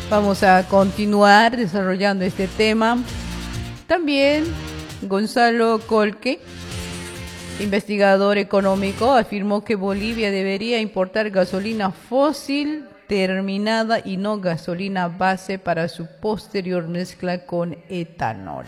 Vamos a continuar desarrollando este tema. También Gonzalo Colque, investigador económico, afirmó que Bolivia debería importar gasolina fósil terminada y no gasolina base para su posterior mezcla con etanol.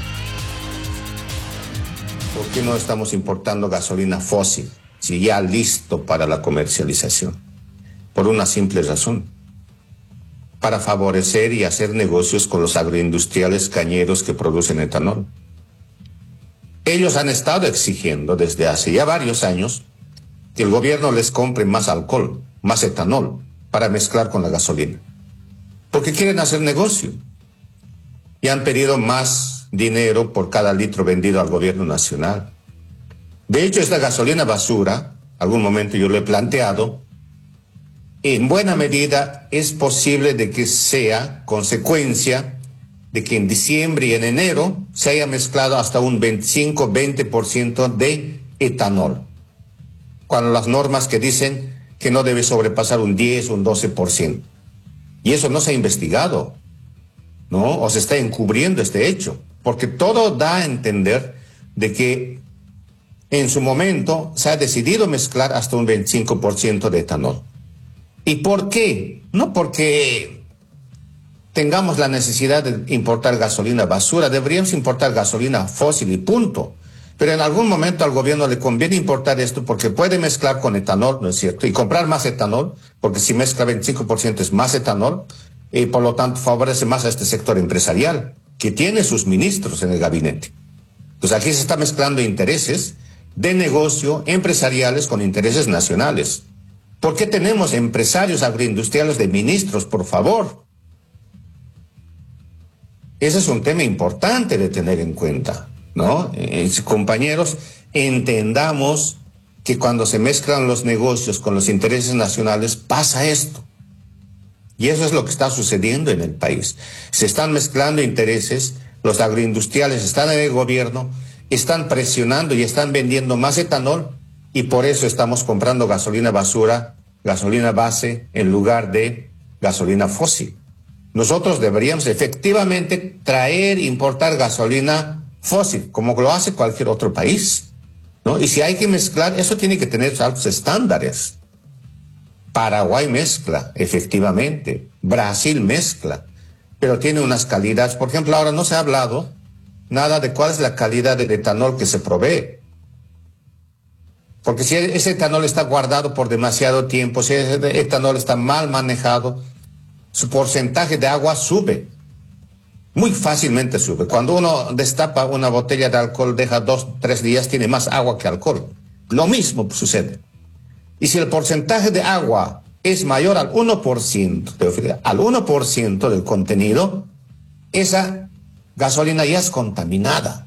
¿Por qué no estamos importando gasolina fósil si ya listo para la comercialización? Por una simple razón: para favorecer y hacer negocios con los agroindustriales cañeros que producen etanol. Ellos han estado exigiendo desde hace ya varios años que el gobierno les compre más alcohol, más etanol, para mezclar con la gasolina. Porque quieren hacer negocio. Y han pedido más dinero por cada litro vendido al gobierno nacional. De hecho, esta gasolina basura, algún momento yo lo he planteado, en buena medida es posible de que sea consecuencia de que en diciembre y en enero se haya mezclado hasta un 25-20% de etanol, cuando las normas que dicen que no debe sobrepasar un 10 o un 12%. Y eso no se ha investigado, ¿no? O se está encubriendo este hecho, porque todo da a entender de que en su momento se ha decidido mezclar hasta un 25% de etanol. ¿Y por qué? No porque tengamos la necesidad de importar gasolina basura, deberíamos importar gasolina fósil y punto. Pero en algún momento al gobierno le conviene importar esto porque puede mezclar con etanol, ¿no es cierto? Y comprar más etanol, porque si mezcla 25% es más etanol, y por lo tanto favorece más a este sector empresarial, que tiene sus ministros en el gabinete. Entonces aquí se está mezclando intereses de negocio empresariales con intereses nacionales. ¿Por qué tenemos empresarios agroindustriales de ministros, por favor? Ese es un tema importante de tener en cuenta, ¿no? Compañeros, entendamos que cuando se mezclan los negocios con los intereses nacionales pasa esto. Y eso es lo que está sucediendo en el país. Se están mezclando intereses, los agroindustriales están en el gobierno, están presionando y están vendiendo más etanol y por eso estamos comprando gasolina basura, gasolina base en lugar de gasolina fósil. Nosotros deberíamos efectivamente importar gasolina fósil, como lo hace cualquier otro país, ¿no? Y si hay que mezclar, eso tiene que tener altos estándares. Paraguay mezcla, efectivamente. Brasil mezcla, pero tiene unas calidades. Por ejemplo, ahora no se ha hablado nada de cuál es la calidad del etanol que se provee. Porque si ese etanol está guardado por demasiado tiempo, si ese etanol está mal manejado, su porcentaje de agua sube. Muy fácilmente sube. Cuando uno destapa una botella de alcohol, deja 2-3 días, tiene más agua que alcohol. Lo mismo sucede. Y si el porcentaje de agua es mayor al 1%, del contenido, esa gasolina ya es contaminada,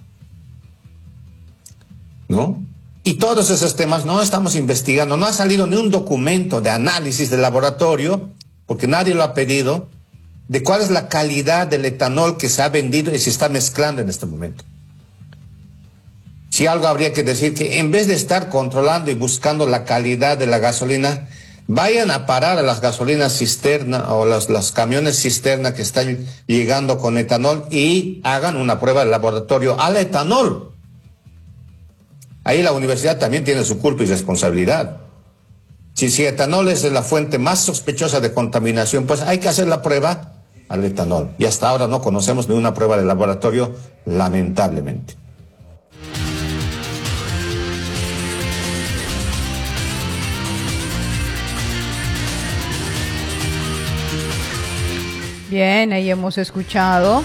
¿no? Y todos esos temas no estamos investigando, no ha salido ni un documento de análisis de laboratorio, porque nadie lo ha pedido, de cuál es la calidad del etanol que se ha vendido y se está mezclando en este momento. Si algo habría que decir, que en vez de estar controlando y buscando la calidad de la gasolina, vayan a parar a las gasolinas cisterna o los camiones cisterna que están llegando con etanol y hagan una prueba de laboratorio al etanol. Ahí la universidad también tiene su culpa y responsabilidad. Si etanol es la fuente más sospechosa de contaminación, pues hay que hacer la prueba al etanol. Y hasta ahora no conocemos ni una prueba de laboratorio, lamentablemente. Bien, ahí hemos escuchado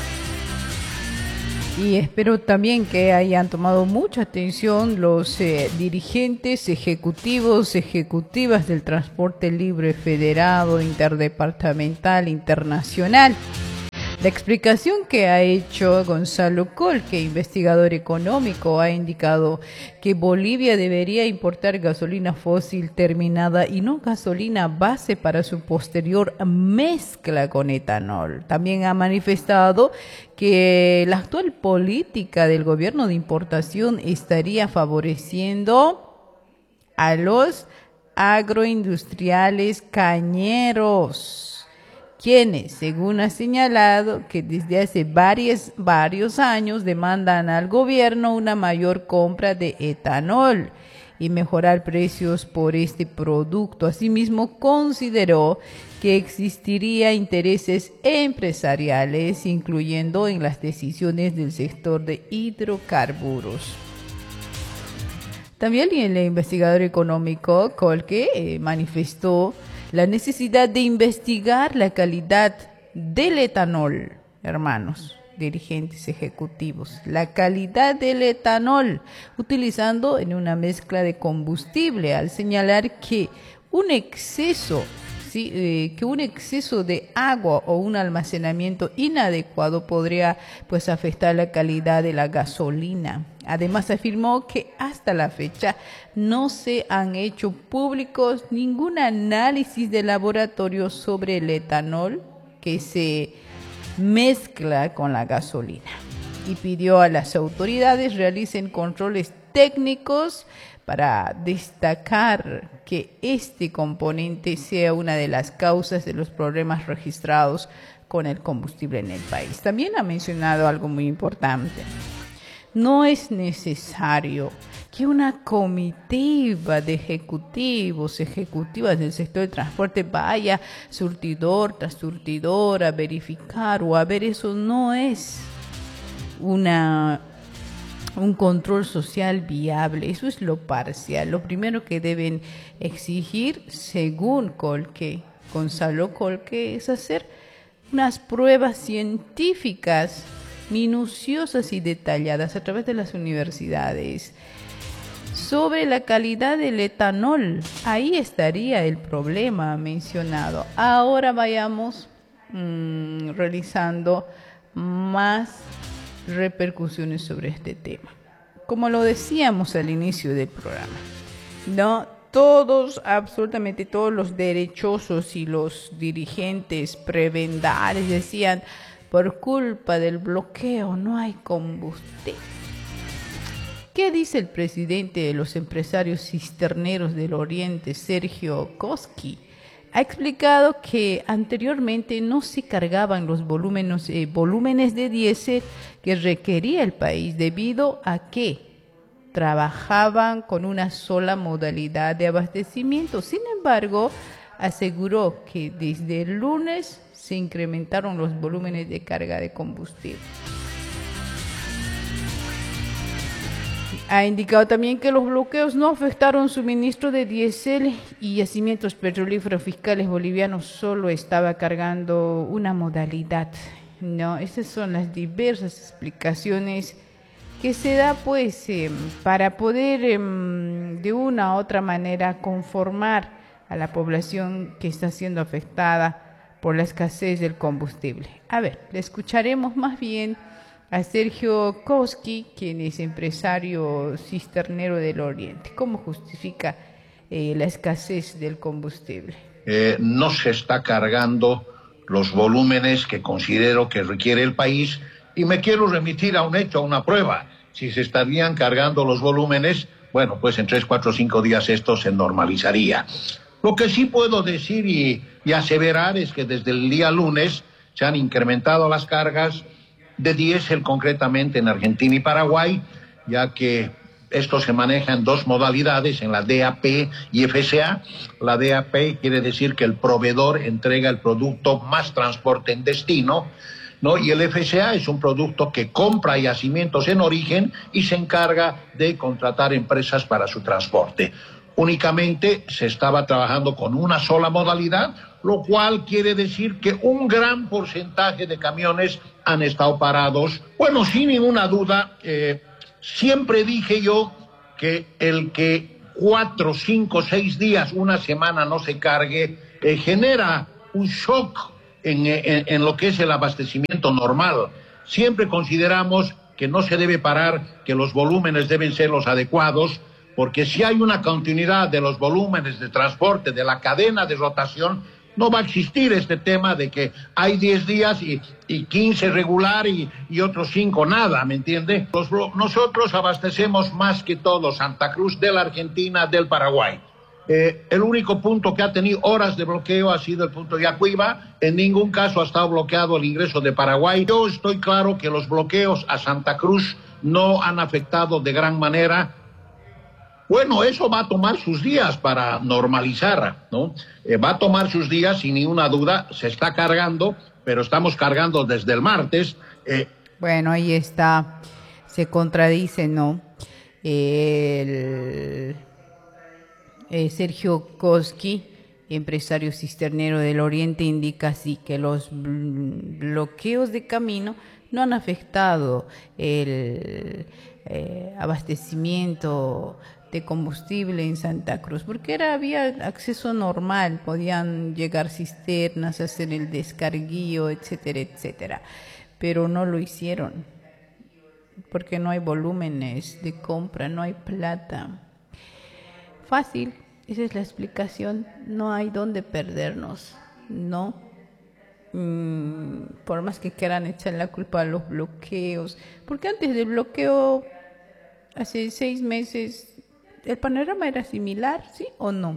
y espero también que hayan tomado mucha atención los dirigentes ejecutivas del transporte libre federado, interdepartamental, internacional. La explicación que ha hecho Gonzalo Colque, investigador económico, ha indicado que Bolivia debería importar gasolina fósil terminada y no gasolina base para su posterior mezcla con etanol. También ha manifestado que la actual política del gobierno de importación estaría favoreciendo a los agroindustriales cañeros quienes, según ha señalado, que desde hace varios años demandan al gobierno una mayor compra de etanol y mejorar precios por este producto. Asimismo, consideró que existiría intereses empresariales, incluyendo en las decisiones del sector de hidrocarburos. También el investigador económico Kolke manifestó la necesidad de investigar la calidad del etanol, hermanos dirigentes ejecutivos, la calidad del etanol utilizando en una mezcla de combustible, al señalar que un exceso de agua o un almacenamiento inadecuado podría pues afectar la calidad de la gasolina. Además afirmó que hasta la fecha no se han hecho públicos ningún análisis de laboratorio sobre el etanol que se mezcla con la gasolina, y pidió a las autoridades realicen controles técnicos para destacar que este componente sea una de las causas de los problemas registrados con el combustible en el país. También ha mencionado algo muy importante. No es necesario que una comitiva de ejecutivas del sector de transporte vaya surtidor tras surtidor a verificar o a ver. Eso no es un control social viable, eso es lo parcial. Lo primero que deben exigir, según Gonzalo Kolke, es hacer unas pruebas científicas minuciosas y detalladas a través de las universidades sobre la calidad del etanol. Ahí estaría el problema mencionado. Ahora vayamos realizando más repercusiones sobre este tema. Como lo decíamos al inicio del programa, no todos, absolutamente todos los derechosos y los dirigentes prebendales decían: por culpa del bloqueo no hay combustible. ¿Qué dice el presidente de los empresarios cisterneros del Oriente, Sergio Koski? Ha explicado que anteriormente no se cargaban los volúmenes de diésel que requería el país debido a que trabajaban con una sola modalidad de abastecimiento. Sin embargo, aseguró que desde el lunes se incrementaron los volúmenes de carga de combustible. Ha indicado también que los bloqueos no afectaron suministro de diésel y yacimientos petrolíferos fiscales bolivianos solo estaba cargando una modalidad. No, esas son las diversas explicaciones que se da pues para poder de una u otra manera conformar a la población que está siendo afectada por la escasez del combustible. A ver, le escucharemos más bien a Sergio Koski, quien es empresario cisternero del Oriente. ¿Cómo justifica la escasez del combustible? No se está cargando los volúmenes que considero que requiere el país, y me quiero remitir a un hecho, a una prueba. Si se estarían cargando los volúmenes, bueno, pues en 3, 4, 5 días esto se normalizaría. Lo que sí puedo decir y aseverar es que desde el día lunes se han incrementado las cargas de diésel, concretamente en Argentina y Paraguay, ya que esto se maneja en dos modalidades, en la DAP y FCA. La DAP quiere decir que el proveedor entrega el producto más transporte en destino, ¿no? Y el FCA es un producto que compra yacimientos en origen y se encarga de contratar empresas para su transporte. Únicamente se estaba trabajando con una sola modalidad, lo cual quiere decir que un gran porcentaje de camiones han estado parados. Bueno, sin ninguna duda, siempre dije yo que el que 4, 5, 6 días, una semana no se cargue, genera un shock en lo que es el abastecimiento normal. Siempre consideramos que no se debe parar, que los volúmenes deben ser los adecuados, porque si hay una continuidad de los volúmenes de transporte, de la cadena de rotación, no va a existir este tema de que hay 10 días y 15 regular y otros 5 nada, ¿me entiende? Nosotros abastecemos más que todo Santa Cruz de la Argentina, del Paraguay. El único punto que ha tenido horas de bloqueo ha sido el punto de Acuiva. En ningún caso ha estado bloqueado el ingreso de Paraguay. Yo estoy claro que los bloqueos a Santa Cruz no han afectado de gran manera. Bueno, eso va a tomar sus días para normalizar, ¿no? Va a tomar sus días, sin ninguna duda, se está cargando, pero estamos cargando desde el martes. Bueno, ahí está, se contradice, ¿no? Sergio Koski, empresario cisternero del Oriente, indica así que los bloqueos de camino no han afectado el abastecimiento de combustible en Santa Cruz, porque había acceso normal, podían llegar cisternas, hacer el descarguío, etcétera, etcétera, pero no lo hicieron, porque no hay volúmenes de compra, no hay plata. Fácil, esa es la explicación, no hay dónde perdernos, ¿no? Por más que quieran echar la culpa a los bloqueos, porque antes del bloqueo, hace 6 meses, el panorama era similar, ¿sí o no?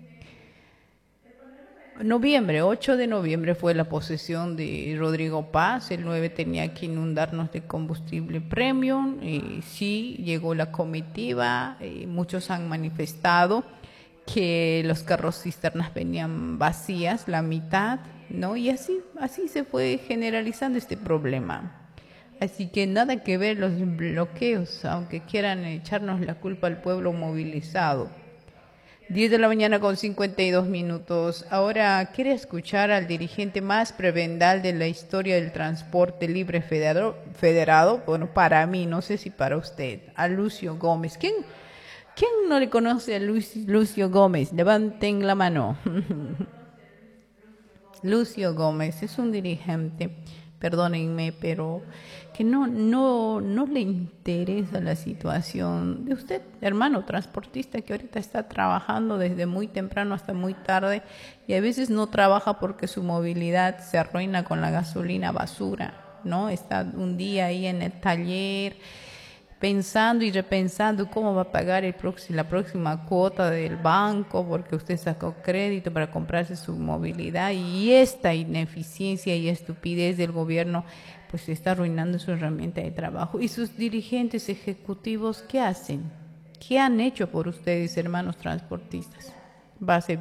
8 de noviembre fue la posesión de Rodrigo Paz, el 9 tenía que inundarnos de combustible premium, sí, llegó la comitiva, muchos han manifestado que los carros cisternas venían vacías, la mitad, ¿no? Y así se fue generalizando este problema. Así que nada que ver los bloqueos, aunque quieran echarnos la culpa al pueblo movilizado. 10 de la mañana con 52 minutos. Ahora quiere escuchar al dirigente más prebendal de la historia del transporte libre federado. Bueno, para mí, no sé si para usted, a Lucio Gómez. ¿Quién no le conoce a Lucio Gómez? Levanten la mano. Lucio Gómez es un dirigente, perdónenme, pero que no le interesa la situación de usted, hermano transportista, que ahorita está trabajando desde muy temprano hasta muy tarde y a veces no trabaja porque su movilidad se arruina con la gasolina basura, ¿no? Está un día ahí en el taller pensando y repensando cómo va a pagar la próxima cuota del banco porque usted sacó crédito para comprarse su movilidad, y esta ineficiencia y estupidez del gobierno pues está arruinando su herramienta de trabajo. Y sus dirigentes ejecutivos, ¿qué hacen? ¿Qué han hecho por ustedes, hermanos transportistas? Base.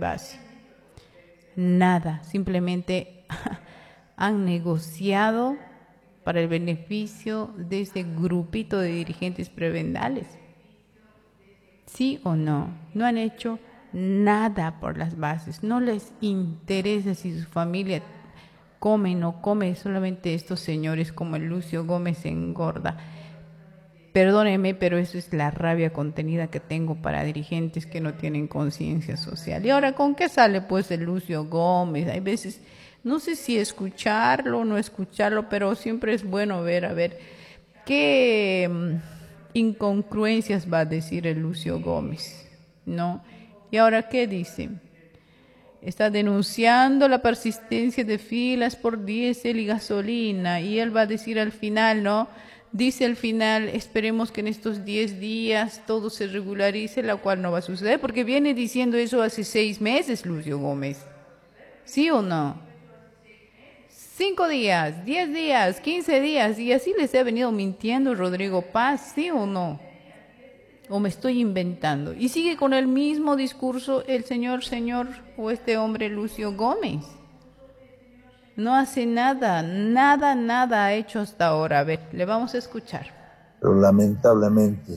Nada, simplemente han negociado para el beneficio de ese grupito de dirigentes prebendales. ¿Sí o no? No han hecho nada por las bases. No les interesa si su familia come o no come. Solamente estos señores como el Lucio Gómez engorda. Perdóneme, pero eso es la rabia contenida que tengo para dirigentes que no tienen conciencia social. ¿Y ahora con qué sale pues el Lucio Gómez? Hay veces, no sé si escucharlo o no escucharlo, pero siempre es bueno ver qué incongruencias va a decir el Lucio Gómez, ¿no? ¿Y ahora qué dice? Está denunciando la persistencia de filas por diésel y gasolina, y él va a decir al final, ¿no? Dice al final, esperemos que en estos 10 días todo se regularice, la cual no va a suceder, porque viene diciendo eso hace 6 meses, Lucio Gómez. ¿Sí o no? 5 días, 10 días, 15 días, y así les he venido mintiendo Rodrigo Paz, ¿sí o no? ¿O me estoy inventando? Y sigue con el mismo discurso el señor o este hombre Lucio Gómez. No hace nada ha hecho hasta ahora. A ver, le vamos a escuchar. Pero lamentablemente,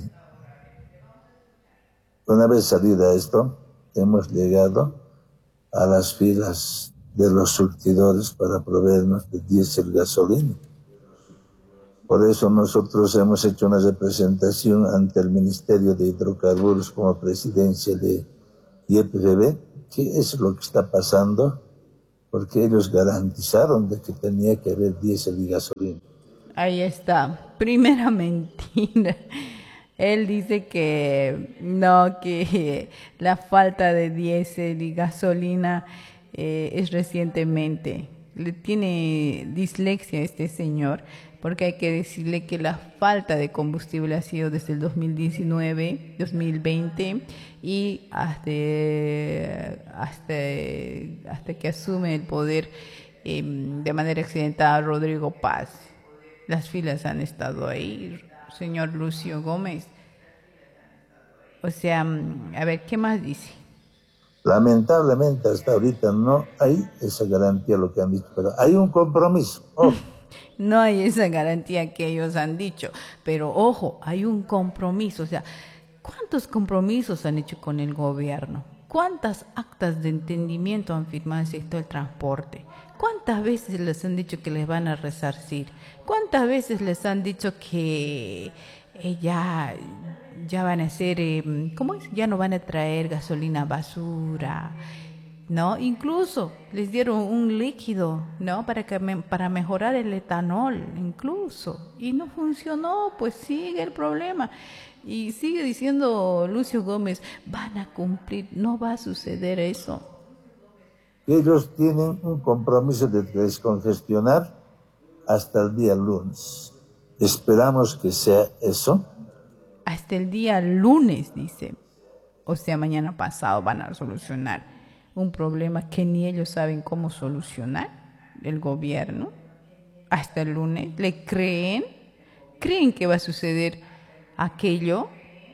una vez salida esto, hemos llegado a las filas de los surtidores para proveernos de diésel gasolina. Por eso nosotros hemos hecho una representación ante el Ministerio de Hidrocarburos como presidencia de YPFB, qué es lo que está pasando, porque ellos garantizaron de que tenía que haber diésel y gasolina. Ahí está, primera mentira. Él dice que no, que la falta de diésel y gasolina es recientemente. le tiene dislexia a este señor, porque hay que decirle que la falta de combustible ha sido desde el 2019, 2020 y hasta que asume el poder de manera accidentada Rodrigo Paz. Las filas han estado ahí, señor Lucio Gómez. O sea, a ver, ¿qué más dice? Lamentablemente hasta ahorita no hay esa garantía, lo que han dicho, pero hay un compromiso. Oh. No hay esa garantía que ellos han dicho, pero ojo, hay un compromiso. O sea, ¿cuántos compromisos han hecho con el gobierno? ¿Cuántas actas de entendimiento han firmado en el sector del transporte? ¿Cuántas veces les han dicho que les van a resarcir? ¿Cuántas veces les han dicho que ya van a hacer, ¿cómo es? Ya no van a traer gasolina basura, ¿no? Incluso les dieron un líquido, ¿no? Para mejorar el etanol, incluso. Y no funcionó, pues sigue el problema. Y sigue diciendo Lucio Gómez, van a cumplir, no va a suceder eso. Ellos tienen un compromiso de descongestionar hasta el día lunes. Esperamos que sea eso. Hasta el día lunes, dice. O sea, mañana pasado van a solucionar un problema que ni ellos saben cómo solucionar, el gobierno. Hasta el lunes. ¿Le creen? ¿Creen que va a suceder aquello?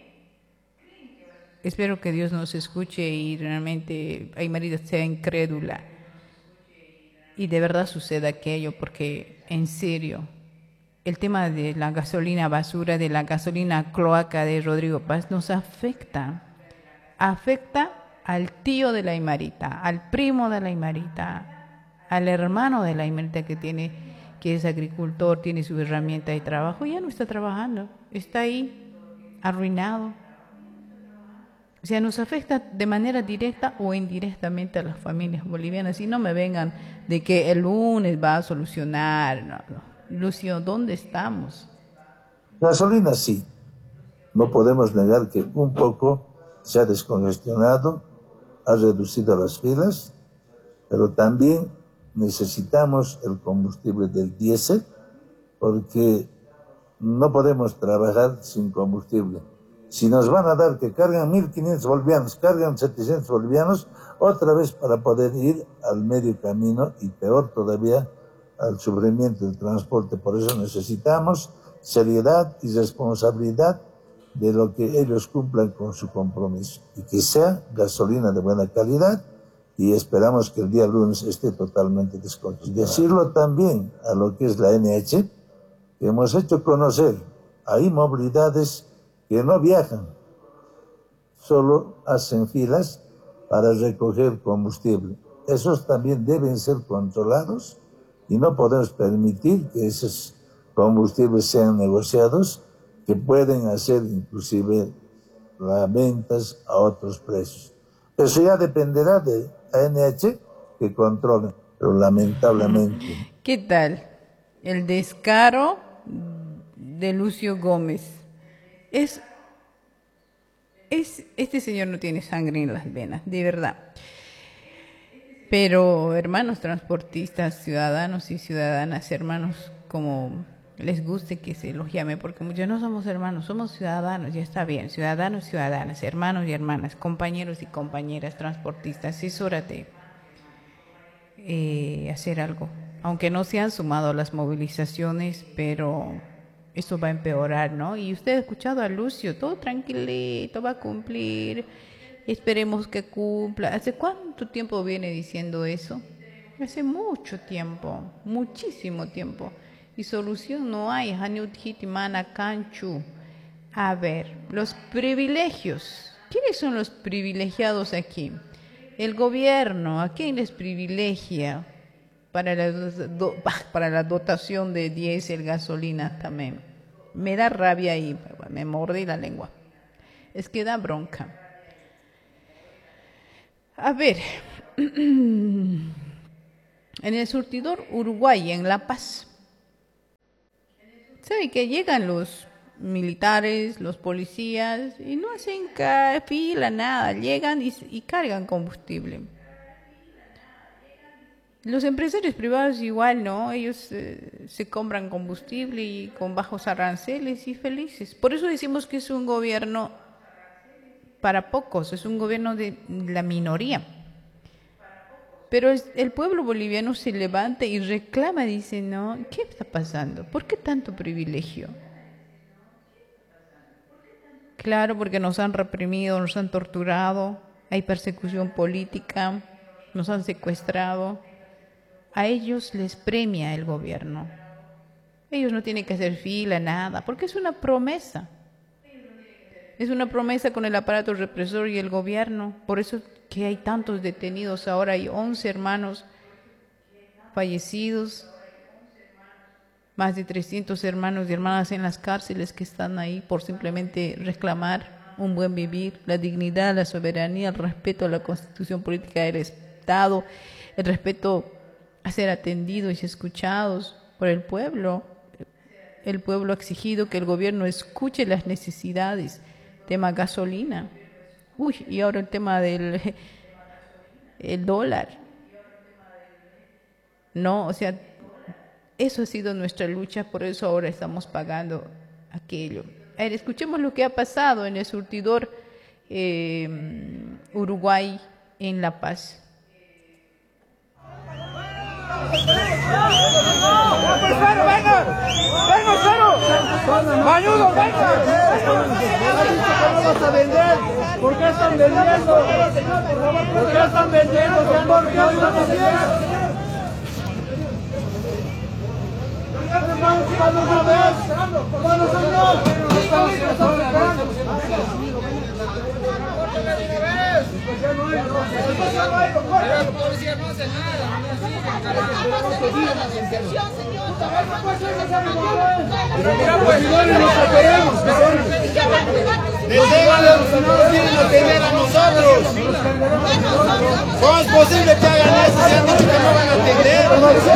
Espero que Dios nos escuche y realmente Aymarita sea incrédula y de verdad suceda aquello, porque en serio, el tema de la gasolina basura, de la gasolina cloaca de Rodrigo Paz nos afecta. Afecta al tío de la Aymarita, al primo de la Aymarita, al hermano de la Aymarita que es agricultor, tiene su herramienta de trabajo, ya no está trabajando, está ahí, arruinado. O sea, nos afecta de manera directa o indirectamente a las familias bolivianas. Y no me vengan de que el lunes va a solucionar. No, no. Lucio, ¿dónde estamos? Gasolina sí. No podemos negar que un poco se ha descongestionado, ha reducido las filas, pero también necesitamos el combustible del diésel porque no podemos trabajar sin combustible. Si nos van a dar que cargan 1.500 bolivianos, cargan 700 bolivianos, otra vez para poder ir al medio camino y peor todavía al sufrimiento del transporte. Por eso necesitamos seriedad y responsabilidad de lo que ellos cumplan con su compromiso y que sea gasolina de buena calidad, y esperamos que el día lunes esté totalmente descongestionado. Decirlo también a lo que es la NH, que hemos hecho conocer, hay movilidades que no viajan, solo hacen filas para recoger combustible. Esos también deben ser controlados y no podemos permitir que esos combustibles sean negociados, que pueden hacer inclusive las ventas a otros precios. Eso ya dependerá de ANH que controlen, pero lamentablemente. ¿Qué tal? El descaro de Lucio Gómez. Este señor no tiene sangre en las venas, de verdad. Pero hermanos transportistas, ciudadanos y ciudadanas, hermanos, como les guste que se los llame, porque muchos no somos hermanos, somos ciudadanos, ya está bien, ciudadanos y ciudadanas, hermanos y hermanas, compañeros y compañeras transportistas, es hora de hacer algo. Aunque no se han sumado las movilizaciones, pero esto va a empeorar, ¿no? Y usted ha escuchado a Lucio, todo tranquilito, va a cumplir, esperemos que cumpla. ¿Hace cuánto tiempo viene diciendo eso? Hace mucho tiempo, muchísimo tiempo. Y solución no hay. A ver, los privilegios. ¿Quiénes son los privilegiados aquí? El gobierno, ¿a quién les privilegia para la dotación de diésel, gasolina también? Me da rabia y me mordí la lengua. Es que da bronca. A ver, en el surtidor Uruguay, en La Paz, ¿sabe que llegan los militares, los policías y no hacen fila, nada? Llegan y cargan combustible. Los empresarios privados igual, ¿no? Ellos se compran combustible y con bajos aranceles y felices. Por eso decimos que es un gobierno para pocos, es un gobierno de la minoría. Pero el pueblo boliviano se levanta y reclama, dice, ¿no? ¿Qué está pasando? ¿Por qué tanto privilegio? Claro, porque nos han reprimido, nos han torturado, hay persecución política, nos han secuestrado. A ellos les premia el gobierno. Ellos no tienen que hacer fila, nada, porque es una promesa. Es una promesa con el aparato represor y el gobierno. Por eso que hay tantos detenidos ahora. Hay 11 hermanos fallecidos, más de 300 hermanos y hermanas en las cárceles que están ahí por simplemente reclamar un buen vivir, la dignidad, la soberanía, el respeto a la constitución política del Estado, el respeto a ser atendidos y escuchados por el pueblo. El pueblo ha exigido que el gobierno escuche las necesidades. Tema gasolina. Uy, y ahora el tema del el dólar. No, o sea, eso ha sido nuestra lucha, por eso ahora estamos pagando aquello. A ver, escuchemos lo que ha pasado en el surtidor Uruguay en La Paz. ¡Venga, Cero! ¡Mañudo, venga! ¿Qué vas a vender? ¿Por qué están vendiendo? ¿Por qué están vendiendo? ¿Por qué están vendiendo? ¡Vamos a ver! ¡Vamos a La policía no hace nada. a nosotros. ¿Cómo es posible que hagan eso si han dicho que no van a atender?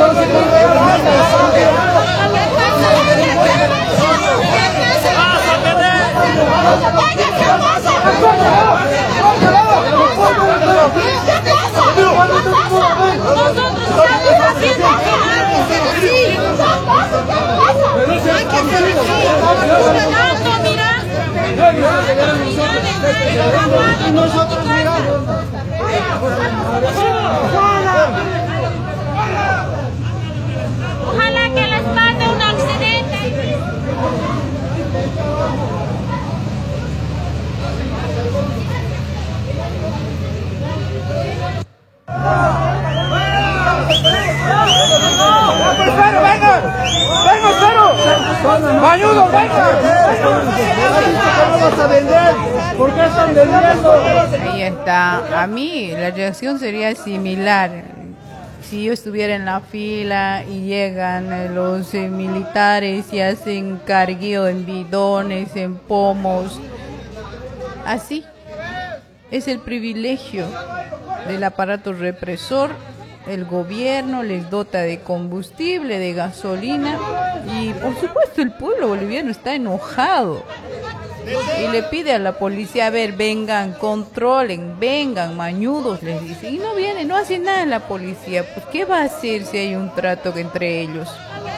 Ojalá que les pase un accidente. ¡Venga, Cero! ¡Mañudo, venga! ¿Qué vas a vender? ¿Por qué están vendiendo? Ahí está. A mí la reacción sería similar. Si yo estuviera en la fila y llegan los militares y hacen cargueo en bidones, en pomos, así es el privilegio del aparato represor. El gobierno les dota de combustible, de gasolina y por supuesto el pueblo boliviano está enojado y le pide a la policía, a ver, vengan, controlen, vengan, mañudos, les dice, y no viene, no hace nada la policía. Pues ¿qué va a hacer si hay un trato entre ellos?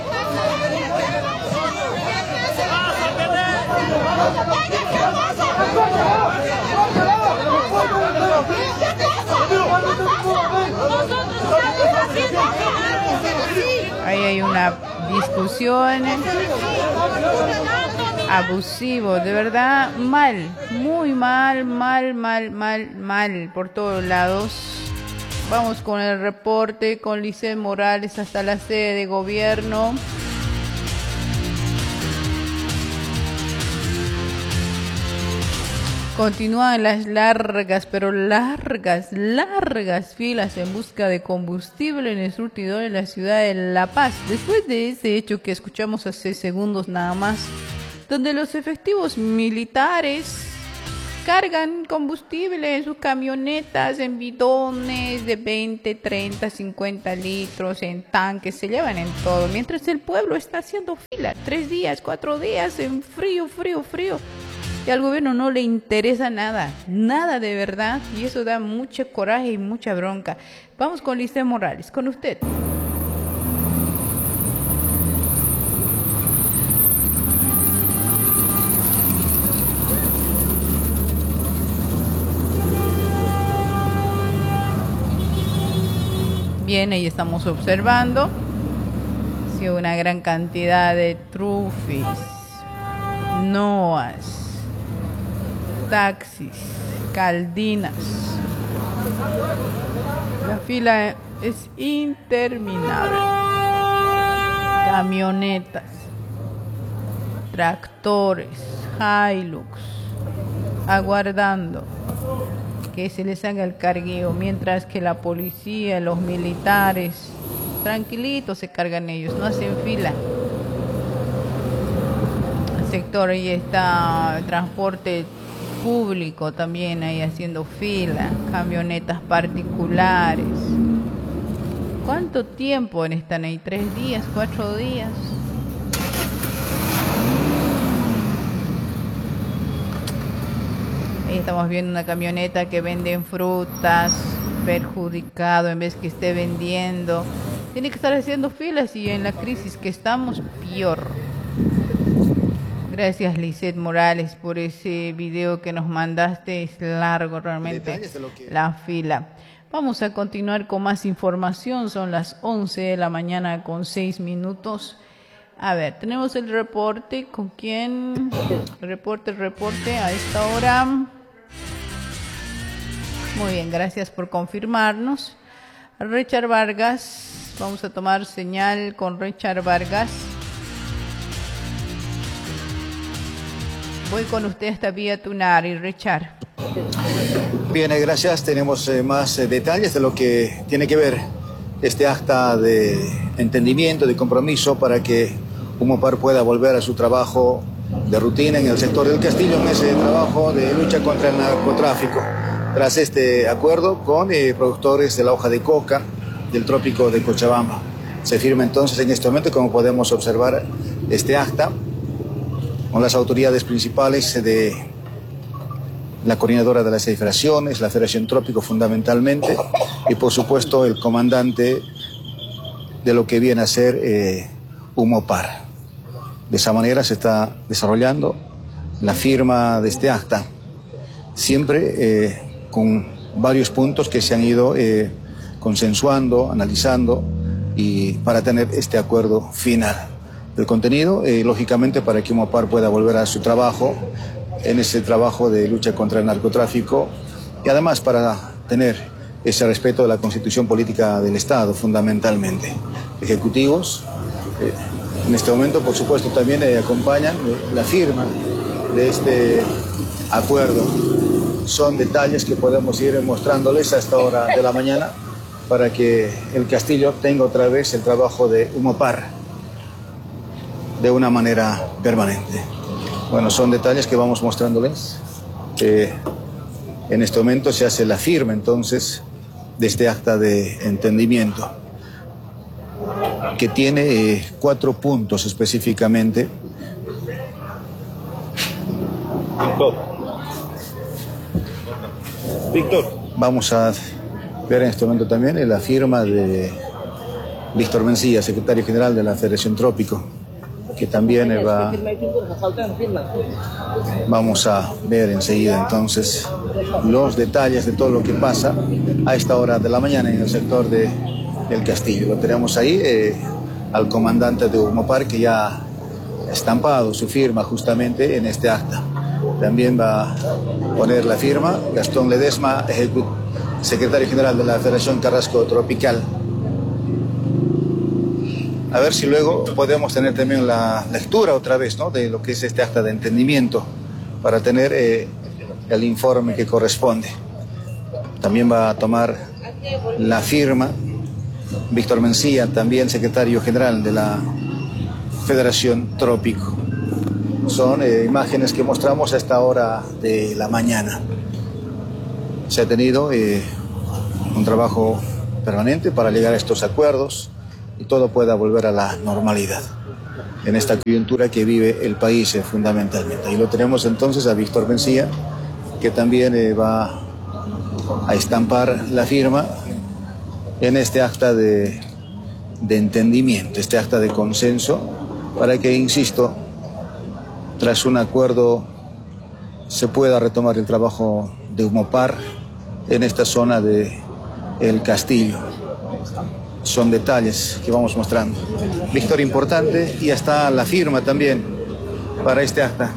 Ahí hay una discusión abusivo, de verdad, mal, muy mal, mal, por todos lados. Vamos con el reporte con Licen Morales hasta la sede de gobierno. Continúan las largas, pero largas filas en busca de combustible en el surtidor de la ciudad de La Paz. Después de ese hecho que escuchamos hace segundos nada más, donde los efectivos militares cargan combustible en sus camionetas, en bidones de 20, 30, 50 litros, en tanques, se llevan en todo, mientras el pueblo está haciendo fila, 3 días, 4 días, en frío, Y al gobierno no le interesa nada, nada de verdad, y eso da mucho coraje y mucha bronca. Vamos con Lisset Morales, con usted. Bien, ahí estamos observando sí, una gran cantidad de trufis, noas, taxis, caldinas. La fila es interminable. Camionetas, tractores, Hilux, aguardando que se les haga el cargueo, mientras que la policía, los militares, tranquilitos se cargan ellos, no hacen fila. El sector ahí está, el transporte público también ahí haciendo fila, camionetas particulares. ¿Cuánto tiempo están ahí? ¿3 días? ¿4 días? Ahí estamos viendo una camioneta que vende frutas, perjudicado en vez que esté vendiendo. Tiene que estar haciendo filas y en la crisis que estamos, peor. Gracias, Lisset Morales, por ese video que nos mandaste. Es largo realmente la fila. Vamos a continuar con más información. Son las 11 de la mañana con 6 minutos. A ver, tenemos el reporte. ¿Con quién? Reporte a esta hora. Muy bien, gracias por confirmarnos. Richard Vargas, vamos a tomar señal con Richard Vargas. Voy con usted hasta Vía Tunari, Richard. Bien, gracias. Tenemos más detalles de lo que tiene que ver este acta de entendimiento, de compromiso para que Umopar pueda volver a su trabajo de rutina en el sector del Castillo, en ese trabajo de lucha contra el narcotráfico. Tras este acuerdo con productores de la hoja de coca del trópico de Cochabamba. Se firma entonces en este momento, como podemos observar, este acta con las autoridades principales de la coordinadora de las federaciones, la Federación Trópico fundamentalmente, y por supuesto el comandante de lo que viene a ser Umopar. De esa manera se está desarrollando la firma de este acta, siempre con varios puntos que se han ido consensuando, analizando, y para tener este acuerdo final. El contenido, lógicamente, para que Umopar pueda volver a su trabajo, en ese trabajo de lucha contra el narcotráfico, y además para tener ese respeto de la Constitución Política del Estado, fundamentalmente. Ejecutivos, en este momento, por supuesto, también acompañan la firma de este acuerdo. Son detalles que podemos ir mostrándoles a esta hora de la mañana para que el Castillo tenga otra vez el trabajo de Umopar de una manera permanente. Bueno, son detalles que vamos mostrándoles. En este momento se hace la firma entonces de este acta de entendimiento que tiene 4 puntos específicamente. Víctor. Vamos a ver en este momento también la firma de Víctor Mencía, secretario general de la Federación Trópico, que también va. Vamos a ver enseguida entonces los detalles de todo lo que pasa a esta hora de la mañana en el sector del Castillo. Lo tenemos ahí al comandante de Umopar, que ya ha estampado su firma justamente en este acta. También va a poner la firma Gastón Ledesma, secretario general de la Federación Carrasco Tropical. A ver si luego podemos tener también la lectura otra vez, ¿no?, de lo que es este acta de entendimiento, para tener el informe que corresponde. También va a tomar la firma Víctor Mencía, también secretario general de la Federación Trópico. Son imágenes que mostramos a esta hora de la mañana. Se ha tenido un trabajo permanente para llegar a estos acuerdos y todo pueda volver a la normalidad. en esta coyuntura que vive el país fundamentalmente. Y lo tenemos entonces a Víctor Mencía, que también va a estampar la firma en este acta de entendimiento, este acta de consenso, para que, insisto, tras un acuerdo se pueda retomar el trabajo de Humopar en esta zona de El Castillo. Son detalles que vamos mostrando. Víctor, importante, y hasta la firma también para este acta.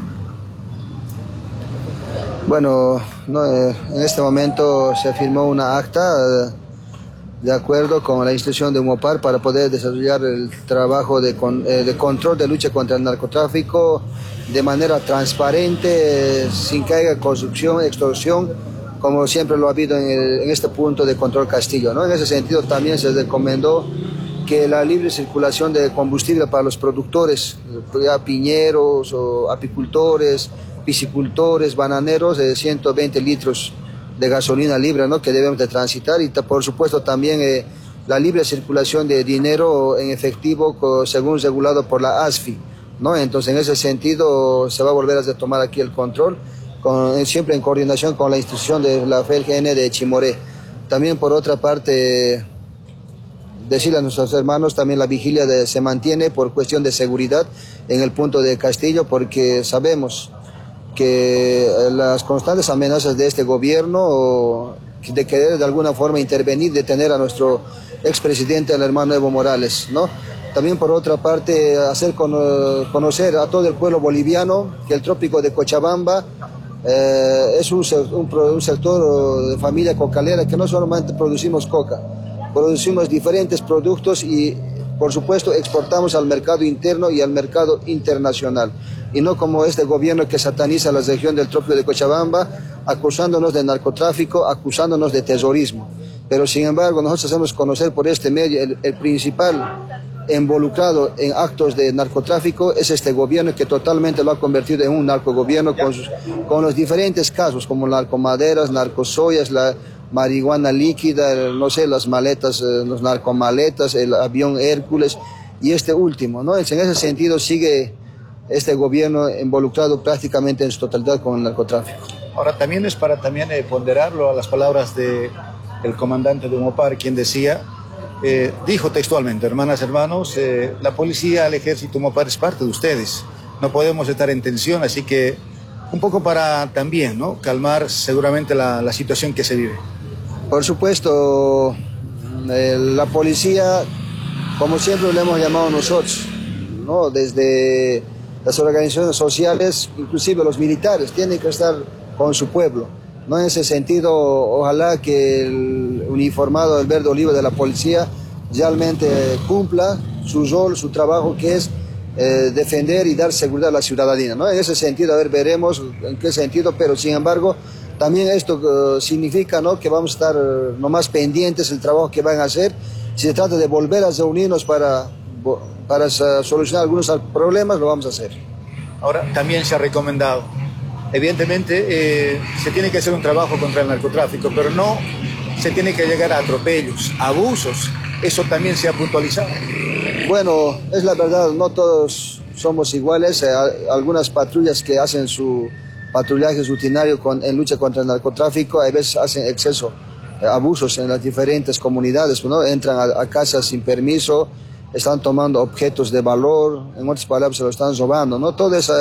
Bueno, en este momento se firmó una acta de acuerdo con la institución de Humopar para poder desarrollar el trabajo de control de lucha contra el narcotráfico de manera transparente, sin que haya corrupción, extorsión, como siempre lo ha habido en este punto de control Castillo, ¿no? En ese sentido también se recomendó que la libre circulación de combustible para los productores, ya piñeros o apicultores, piscicultores, bananeros, de 120 litros de gasolina libre, ¿no?, que debemos de transitar, y por supuesto también la libre circulación de dinero en efectivo según regulado por la ASFI, ¿no? Entonces, en ese sentido se va a volver a retomar aquí el control, siempre en coordinación con la institución de la FELGN de Chimoré. También, por otra parte, decirle a nuestros hermanos, también la vigilia se mantiene por cuestión de seguridad en el punto de Castillo, porque sabemos que las constantes amenazas de este gobierno de querer de alguna forma intervenir, detener a nuestro expresidente, el hermano Evo Morales, ¿no? También, por otra parte, hacer conocer a todo el pueblo boliviano que el trópico de Cochabamba es un sector de familia cocalera, que no solamente producimos coca, producimos diferentes productos y, por supuesto, exportamos al mercado interno y al mercado internacional. Y no como este gobierno que sataniza la región del trópico de Cochabamba, acusándonos de narcotráfico, acusándonos de terrorismo. Pero, sin embargo, nosotros hacemos conocer por este medio el principal involucrado en actos de narcotráfico es este gobierno, que totalmente lo ha convertido en un narcogobierno con los diferentes casos, como narcomaderas, narcosoyas, la marihuana líquida, no sé, las maletas, los narcomaletas, el avión Hércules y este último, ¿no? En ese sentido sigue este gobierno involucrado prácticamente en su totalidad con el narcotráfico. Ahora, también es para ponderarlo a las palabras del comandante de Humopar, quien decía, dijo textualmente: hermanas, hermanos, la policía, el ejército, Humopar es parte de ustedes, no podemos estar en tensión, así que un poco para también, ¿no?, calmar seguramente la situación que se vive. Por supuesto, la policía, como siempre lo hemos llamado nosotros, ¿no?, desde las organizaciones sociales, inclusive los militares, tienen que estar con su pueblo, ¿no? En ese sentido, ojalá que el uniformado del verde olivo de la policía realmente cumpla su rol, su trabajo, que es defender y dar seguridad a la ciudadanía, ¿no? En ese sentido, a ver, veremos en qué sentido, pero sin embargo, también esto significa, ¿no?, que vamos a estar nomás pendientes del trabajo que van a hacer. Si se trata de volver a reunirnos para solucionar algunos problemas, lo vamos a hacer. Ahora, también se ha recomendado, evidentemente, se tiene que hacer un trabajo contra el narcotráfico, pero no se tiene que llegar a atropellos, abusos. Eso también se ha puntualizado. Bueno, es la verdad, no todos somos iguales. Algunas patrullas que hacen su patrullaje rutinario en lucha contra el narcotráfico, a veces hacen exceso, abusos en las diferentes comunidades, ¿no? Entran a casas sin permiso, están tomando objetos de valor, en otras palabras se lo están robando, ¿no? Todos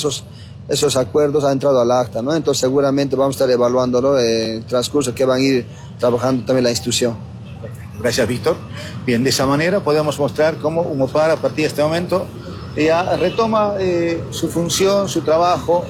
esos acuerdos han entrado al acta, ¿no? Entonces seguramente vamos a estar evaluándolo en el transcurso que van a ir trabajando también la institución. Gracias, Víctor. Bien, de esa manera podemos mostrar cómo Humopar, a partir de este momento, ya retoma su función, su trabajo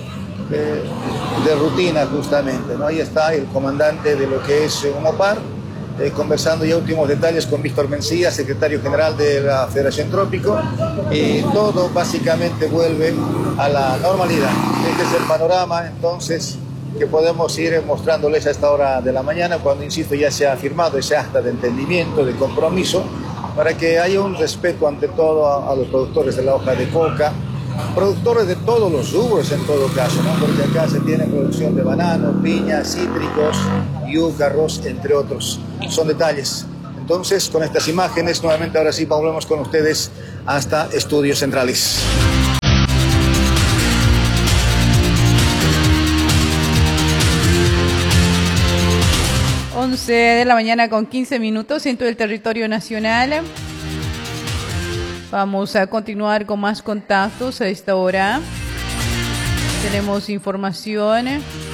de rutina, justamente, ¿no? Ahí está el comandante de lo que es Humopar, conversando ya últimos detalles con Víctor Mencía, secretario general de la Federación Trópico, y todo básicamente vuelve a la normalidad. Este es el panorama, entonces, que podemos ir mostrándoles a esta hora de la mañana, cuando, insisto, ya se ha firmado ese acta de entendimiento, de compromiso, para que haya un respeto ante todo a los productores de la hoja de coca, productores de todos los rubros en todo caso, ¿no? Porque acá se tiene producción de banano, piña, cítricos, yuca, arroz, entre otros. Son detalles. Entonces, con estas imágenes, nuevamente ahora sí volvemos con ustedes hasta Estudios Centrales. De la mañana con 15 minutos en todo el territorio nacional. Vamos a continuar con más contactos a esta hora. Tenemos información